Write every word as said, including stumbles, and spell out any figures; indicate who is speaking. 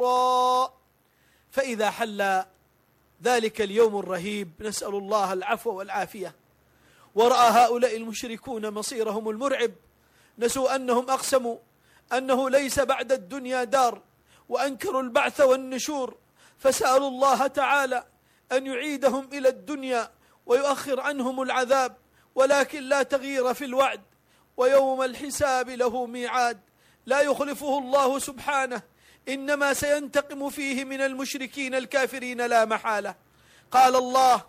Speaker 1: فإذا حل ذلك اليوم الرهيب نسأل الله العفو والعافية، ورأى هؤلاء المشركون مصيرهم المرعب، نسوا أنهم أقسموا أنه ليس بعد الدنيا دار، وأنكروا البعث والنشور، فسألوا الله تعالى أن يعيدهم إلى الدنيا ويؤخر عنهم العذاب، ولكن لا تغيير في الوعد، ويوم الحساب له ميعاد لا يخلفه الله سبحانه، إنما سينتقم فيه من المشركين الكافرين لا محالة. قال الله: